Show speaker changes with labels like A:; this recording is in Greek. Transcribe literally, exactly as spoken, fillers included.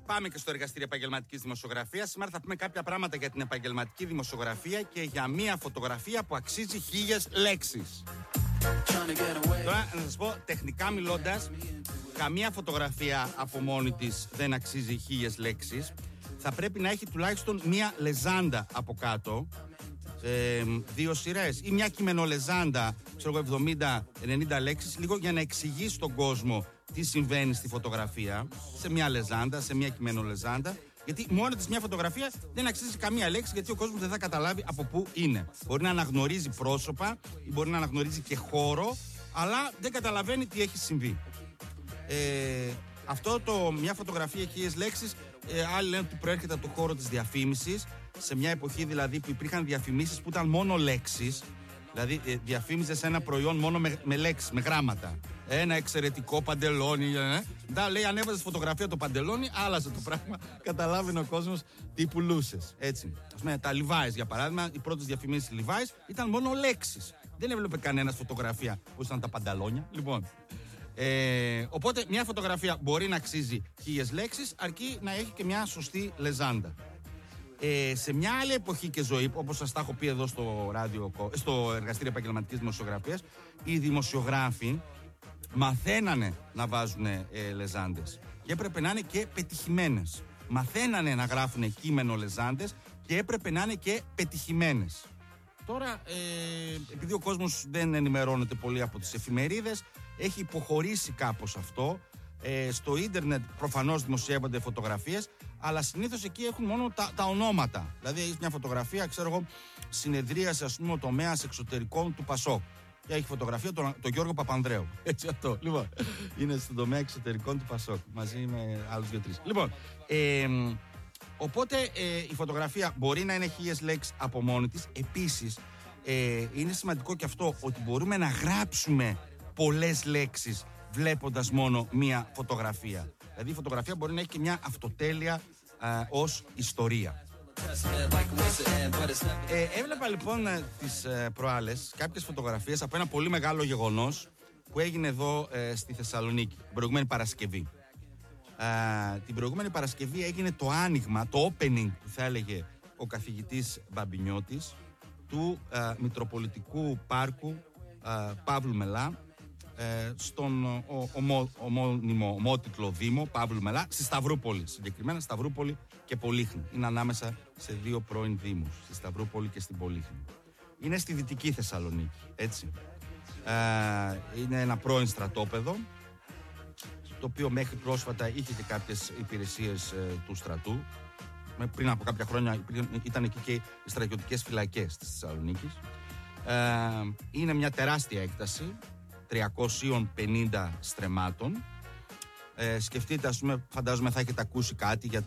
A: πάμε και στο εργαστήριο επαγγελματικής δημοσιογραφίας. Σήμερα θα πούμε κάποια πράγματα για την επαγγελματική δημοσιογραφία και για μία φωτογραφία που αξίζει χίλιες λέξεις. Τώρα να σας πω, τεχνικά μιλώντας, καμία φωτογραφία από μόνη της δεν αξίζει χίλιες λέξεις. Θα πρέπει να έχει τουλάχιστον μία λεζάντα από κάτω, ε, δύο σειρές ή μια κειμενολεζάντα, ξέρω εγώ, εβδομήντα ενενήντα λέξεις, λίγο για να εξηγεί στον κόσμο τι συμβαίνει στη φωτογραφία, σε μια λεζάντα, σε μια κειμενολεζάντα. Γιατί μόνη της μια φωτογραφία δεν αξίζει καμία λέξη, γιατί ο κόσμος δεν θα καταλάβει από πού είναι. Μπορεί να αναγνωρίζει πρόσωπα ή μπορεί να αναγνωρίζει και χώρο, αλλά δεν καταλαβαίνει τι έχει συμβεί. Ε, αυτό το μια φωτογραφία χίλιες λέξεις, ε, άλλοι λένε ότι προέρχεται από το χώρο της διαφήμισης, σε μια εποχή δηλαδή που υπήρχαν διαφημίσεις που ήταν μόνο λέξεις. Δηλαδή ε, διαφήμιζες ένα προϊόν μόνο με, με λέξεις, με γράμματα. Ένα εξαιρετικό παντελόνι. Ε. Μετά λέει, ανέβαζες φωτογραφία το παντελόνι, άλλαζε το πράγμα. Καταλάβαινε ο κόσμος τι πουλούσες. Έτσι. Ας πούμε, τα Levi's για παράδειγμα, οι πρώτες διαφημίσεις Levi's ήταν μόνο λέξεις. Δεν έβλεπε κανένας φωτογραφία που ήταν τα πανταλόνια. Λοιπόν. Ε, οπότε μια φωτογραφία μπορεί να αξίζει χίλιες λέξεις, αρκεί να έχει και μια σωστή λεζάντα. Ε, σε μια άλλη εποχή και ζωή, όπως σας τα έχω πει εδώ στο, ράδιο, στο εργαστήριο επαγγελματικής δημοσιογραφίας, οι δημοσιογράφοι μαθαίνανε να βάζουν ε, λεζάντες και έπρεπε να είναι και πετυχημένες. Μαθαίνανε να γράφουν κείμενο λεζάντες και έπρεπε να είναι και πετυχημένες. Τώρα, ε, επειδή ο κόσμος δεν ενημερώνεται πολύ από τις εφημερίδες, έχει υποχωρήσει κάπως αυτό. Ε, στο ίντερνετ προφανώς δημοσιεύονται φωτογραφίες, αλλά συνήθως εκεί έχουν μόνο τα, τα ονόματα. Δηλαδή έχει μια φωτογραφία, ξέρω εγώ, συνεδρίασε ας πούμε ο τομέας εξωτερικών του Πασόκ και έχει φωτογραφία τον, τον Γιώργο Παπανδρέου. Έτσι αυτό. Λοιπόν, είναι στον τομέα εξωτερικών του Πασόκ μαζί με άλλους δύο-τρεις. Λοιπόν, ε, οπότε ε, η φωτογραφία μπορεί να είναι χίλιες λέξεις από μόνη της. Επίσης, ε, είναι σημαντικό και αυτό ότι μπορούμε να γράψουμε πολλές λέξεις βλέποντας μόνο μία φωτογραφία. Δηλαδή η φωτογραφία μπορεί να έχει και μια αυτοτέλεια α, ως ιστορία. Ε, έβλεπα λοιπόν τις ε, προάλλες κάποιες φωτογραφίες από ένα πολύ μεγάλο γεγονός που έγινε εδώ ε, στη Θεσσαλονίκη την προηγούμενη Παρασκευή. Ε, την προηγούμενη Παρασκευή έγινε το άνοιγμα, το opening που θα έλεγε ο καθηγητής Μπαμπινιώτης του ε, Μητροπολιτικού Πάρκου ε, Παύλου Μελά, στον ομο, ομώνυμο ομότιτλο Δήμο Παύλου Μελά, στη Σταυρούπολη. Συγκεκριμένα Σταυρούπολη και Πολύχνη. Είναι ανάμεσα σε δύο πρώην Δήμους, στη Σταυρούπολη και στην Πολύχνη. Είναι στη Δυτική Θεσσαλονίκη, έτσι. Ε, είναι ένα πρώην στρατόπεδο, το οποίο μέχρι πρόσφατα είχε και κάποιες υπηρεσίες ε, του στρατού. Πριν από κάποια χρόνια ήταν εκεί και οι στρατιωτικές φυλακές της Θεσσαλονίκης. Ε, είναι μια τεράστια έκταση τριακόσια πενήντα στρεμμάτων. Ε, σκεφτείτε, ας πούμε, φαντάζομαι θα έχετε ακούσει κάτι για